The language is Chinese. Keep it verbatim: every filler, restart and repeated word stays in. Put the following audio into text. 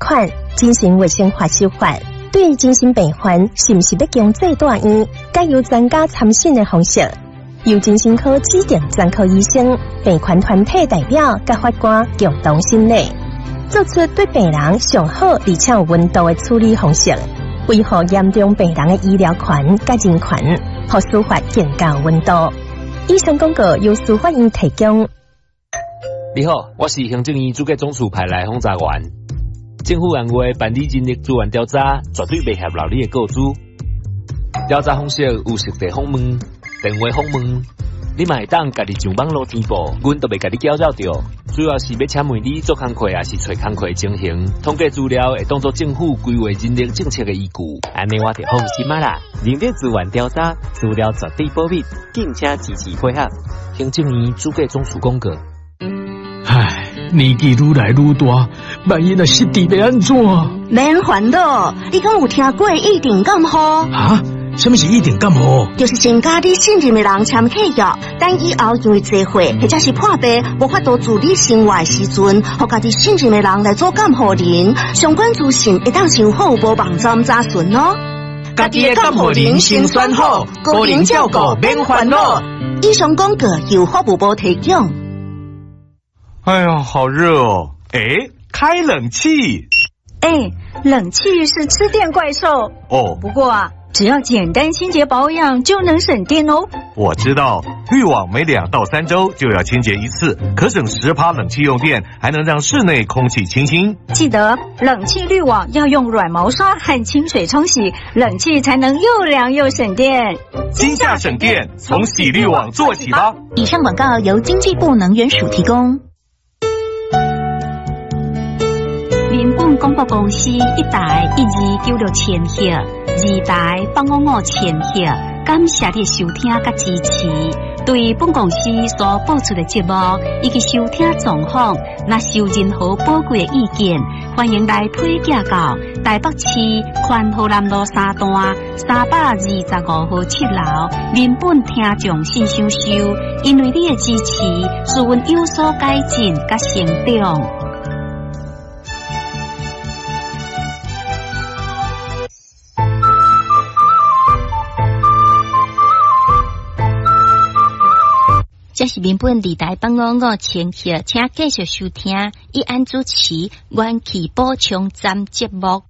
款进行卫生化手法。对于精神病患是不是要强制住院，该由专家参审的方式，由精神科指定专科医生、病患团体代表甲法官共同审理，做出对病人上好而且有温度的处理方式，维护严重病人的医疗权甲人权，和司法更加有温度。以上广告由司法院提供。 你好，我是行政院主计总署派来访查员。政府按话办理人力资源调查，绝对袂合劳你的告知。调查方式有实地访问、电话访问，你嘛会当家己上网络填报，阮都袂家己搅扰着。主要是要请问你做工课还是找工课情形，统计资料会当作政府规划人力政策的依据。 安尼我就放心啊啦！人力资源调查资料绝对保密，敬请支持配合。 行政院主计总署公告。 唉，年纪愈来愈大，万一若失智要安怎？ 免烦恼，你敢有听过一定感冒？ 啊？什么是一定感冒？ 就是增加你信任的人签契约，等以后因为聚会或者是破病无法度自理生活的时阵，互家己信任的人来做监护人，相关资讯会当上好无网站查询哦。 家己的监护人先选好，个人照顾免烦恼。 以上广告由法务部提供。 哎呀，好热哦！哎，开冷气。 哎，冷气是吃电怪兽哦。 不过啊，只要简单清洁保养就能省电哦。 我知道，滤网每两到三周就要清洁一次，可省十趴冷气用电，还能让室内空气清新。 记得冷气滤网要用软毛刷和清水冲洗，冷气才能又凉又省电。 今夏省电，从洗滤网做起吧。 以上广告由经济部能源署提供。 民本广播公司一台一二九六千赫，二台八五五千赫，感谢你收听甲支持。对本公司所播出的节目以及收听状况，若是有任何宝贵的意见，欢迎来推荐到台北市宽和南路三段三百二十五号七楼民本听众信箱收，因为你的支持，使阮有所改进甲成长。 这是民本二台八五五千赫，请继续收听以安主持元气补充站节目。